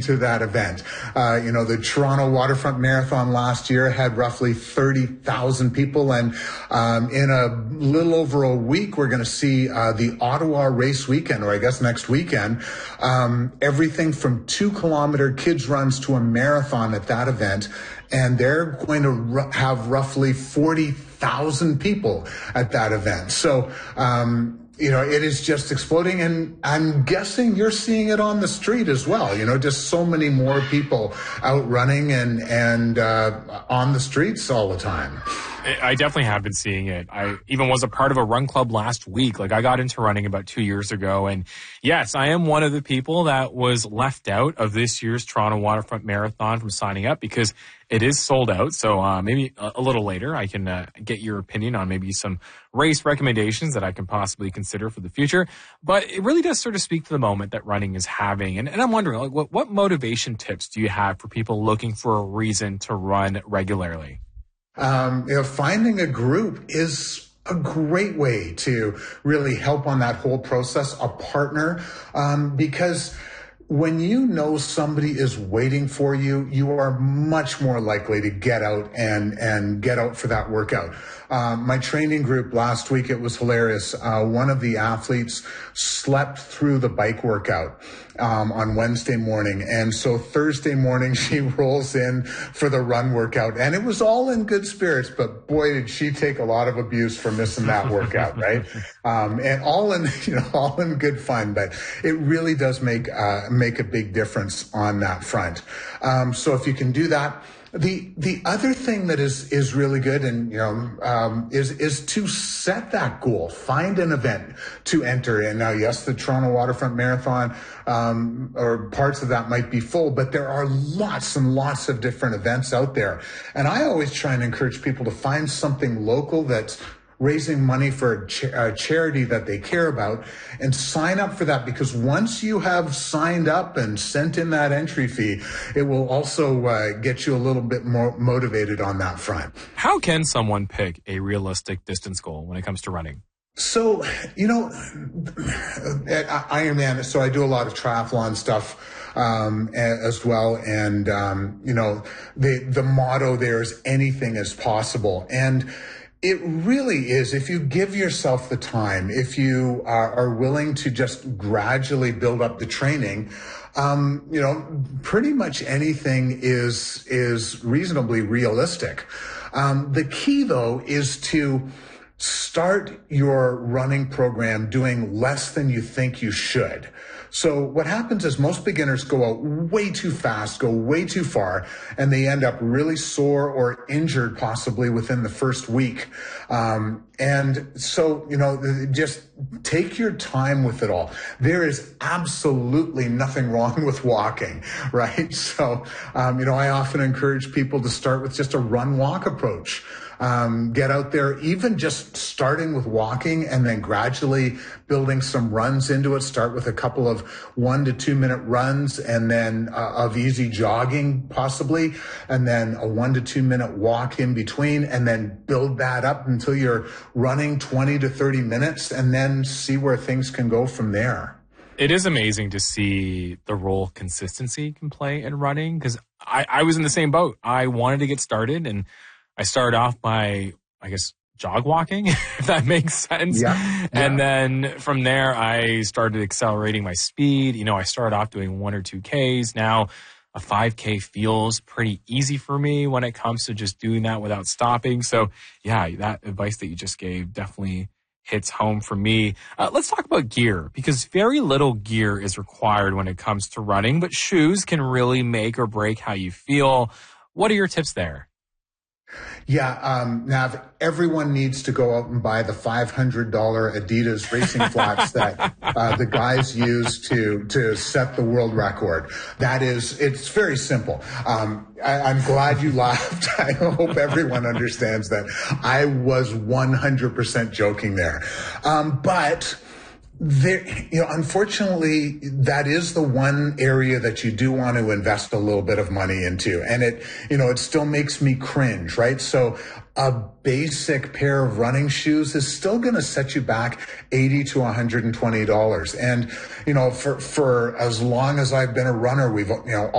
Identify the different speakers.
Speaker 1: to that event. The Toronto Waterfront Marathon last year had roughly 30,000 people. And in a little over a week, we're going to see the Ottawa race weekend, or I guess next weekend, everything from 2-kilometer kids runs to a marathon at that event. And they're going to have roughly 40,000 people at that event. So, it is just exploding. And I'm guessing you're seeing it on the street as well. Just so many more people out running and on the streets all the time.
Speaker 2: I definitely have been seeing it. I even was a part of a run club last week. I got into running about 2 years ago. And yes, I am one of the people that was left out of this year's Toronto Waterfront Marathon from signing up because it is sold out. So maybe a little later I can get your opinion on maybe some race recommendations that I can possibly consider for the future. But it really does sort of speak to the moment that running is having. And I'm wondering, what motivation tips do you have for people looking for a reason to run regularly?
Speaker 1: Finding a group is a great way to really help on that whole process, a partner, because when you know somebody is waiting for you, you are much more likely to get out and get out for that workout. My training group last week, it was hilarious. One of the athletes slept through the bike workout on Wednesday morning. And so Thursday morning, she rolls in for the run workout. And it was all in good spirits, but boy, did she take a lot of abuse for missing that workout, right? And all in good fun. But it really does make a big difference on that front. So if you can do that. The other thing that is really good and is to set that goal. Find an event to enter in. Now, yes, the Toronto Waterfront Marathon or parts of that might be full, but there are lots and lots of different events out there. And I always try and encourage people to find something local that's raising money for a charity that they care about and sign up for that, because once you have signed up and sent in that entry fee, it will also get you a little bit more motivated on that front.
Speaker 2: How can someone pick a realistic distance goal when it comes to running?
Speaker 1: So, at Ironman, so I do a lot of triathlon stuff as well. And, the motto there is anything is possible. And it really is, if you give yourself the time, if you are willing to just gradually build up the training, pretty much anything is reasonably realistic. The key, though, is to start your running program doing less than you think you should. So what happens is most beginners go out way too fast, go way too far, and they end up really sore or injured possibly within the first week. And so, just take your time with it all. There is absolutely nothing wrong with walking, right? So, I often encourage people to start with just a run-walk approach. Get out there, even just starting with walking and then gradually building some runs into it. Start with a couple of 1 to 2 minute runs and then of easy jogging possibly, and then a 1 to 2 minute walk in between, and then build that up until you're running 20 to 30 minutes and then see where things can go from there.
Speaker 2: It is amazing to see the role consistency can play in running, because I was in the same boat. I wanted to get started, and I started off by, jog walking, if that makes sense.
Speaker 1: Yeah.
Speaker 2: And then from there, I started accelerating my speed. I started off doing 1 or 2 Ks. Now a 5K feels pretty easy for me when it comes to just doing that without stopping. So yeah, that advice that you just gave definitely hits home for me. Let's talk about gear, because very little gear is required when it comes to running, but shoes can really make or break how you feel. What are your tips there?
Speaker 1: Yeah, Nav, everyone needs to go out and buy the $500 Adidas racing flats that the guys use to set the world record. It's very simple. I'm glad you laughed. I hope everyone understands that I was 100% joking there. But there, unfortunately, that is the one area that you do want to invest a little bit of money into. And it still makes me cringe, right? So a basic pair of running shoes is still going to set you back $80 to $120. And, for as long as I've been a runner, we've,